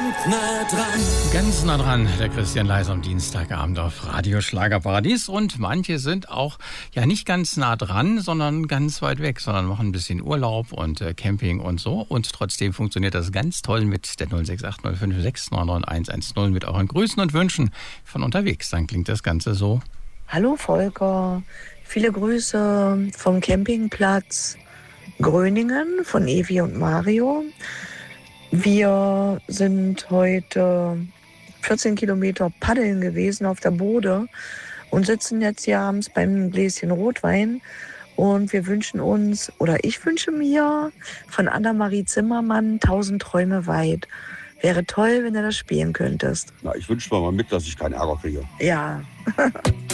nah dran. Ganz nah dran, der Christian Leis am Dienstagabend auf Radio Schlagerparadies. Und manche sind auch ja nicht ganz nah dran, sondern ganz weit weg, sondern machen ein bisschen Urlaub und Camping und so. Und trotzdem funktioniert das ganz toll mit der 06805699110 mit euren Grüßen und Wünschen von unterwegs. Dann klingt das Ganze so. Hallo Volker, viele Grüße vom Campingplatz Gröningen von Evi und Mario. Wir sind heute 14 Kilometer paddeln gewesen auf der Bode und sitzen jetzt hier abends beim Gläschen Rotwein. Und wir wünschen uns, oder ich wünsche mir von Anna-Marie Zimmermann 1000 Träume weit. Wäre toll, wenn du das spielen könntest. Na, ich wünsche mal mit, dass ich keinen Ärger kriege. Ja.